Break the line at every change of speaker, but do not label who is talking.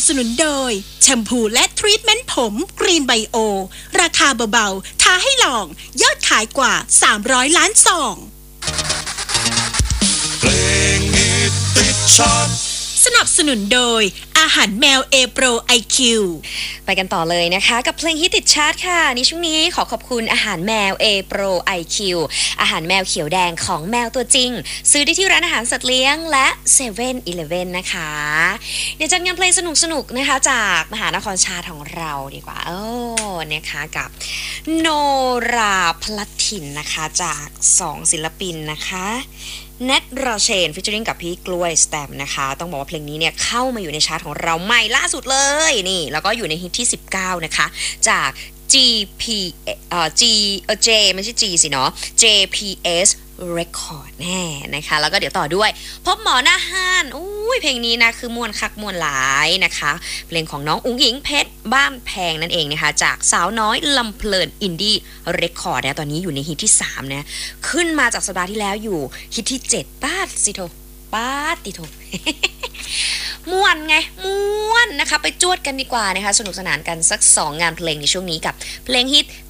สนุนโดยแชมพูและทรีทเมนต์ผมกรีนไบโอราคาเบาๆท้าให้ลองยอดขายกว่า300ล้านซอง
เพลงฮิตติดชาร์ต
สนับสนุนโดยอาหารแมวเอโปร IQ
ไปกันต่อเลยนะคะกับเพลงฮิตติดชาร์ตค่ะในช่วงนี้ขอขอบคุณอาหารแมว A Pro IQ อาหารแมวเขียวแดงของแมวตัวจริงซื้อได้ที่ร้านอาหารสัตว์เลี้ยงและ7-Eleven นะคะเดี๋ยวจัดงานเพลงสนุกๆนะคะจากมหานครชาติของเราดีกว่านะคะกับโนราพลัดถิ่นนะคะจาก2ศิลปินนะคะเนทราเชนฟิชเชอริงกับพี่กล้วยสแตมนะคะต้องบอกว่าเพลงนี้เนี่ยเข้ามาอยู่ในชาร์ตของเราใหม่ล่าสุดเลยนี่แล้วก็อยู่ในฮิตที่19นะคะจาก J ไม่ใช่ G สิเนาะ JPS Record แน่นะคะแล้วก็เดี๋ยวต่อด้วยพบหมอหน้าห้านเพลงนี้นะคือมวนคักมวนหลายนะคะเพลงของน้องอุ๋งอิงเพชรบ้านแพงนั่นเองนะคะจากสาวน้อยลำเพลินอินดี้เรคคอร์ดเนี่ยตอนนี้อยู่ในฮิตที่3เนี่ยขึ้นมาจากสัปดาห์ที่แล้วอยู่ฮิตที่7ป้าติโท ม่วนไงม่วนนะคะไปจวดกันดีกว่านะคะสนุกสนานกันสัก2งานเพลงในช่วงนี้กับเพลงฮิต